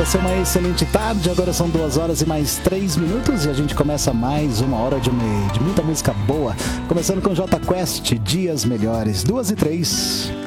você uma excelente tarde. Agora são 2 horas e mais 3 minutos e a gente começa mais uma hora de muita música boa. Começando com Jota Quest, Dias Melhores, 2 e 3.